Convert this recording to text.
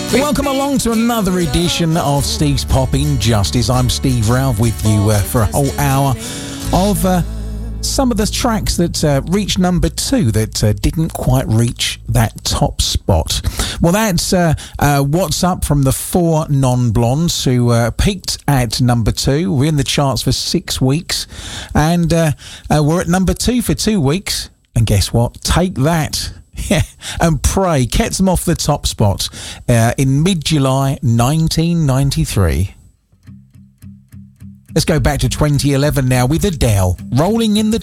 Welcome along to another edition of Steve's Popping Justice. I'm Steve Ralph with you for a whole hour of some of the tracks that reached number 2 that didn't quite reach that top spot. Well, that's What's Up from the 4 Non-Blondes, who peaked at number 2. We're in the charts for 6 weeks, and we're at number 2 for 2 weeks. And guess what? Take that. Yeah, and Pray kept them off the top spot in mid-July 1993. Let's go back to 2011 now with Adele, Rolling in the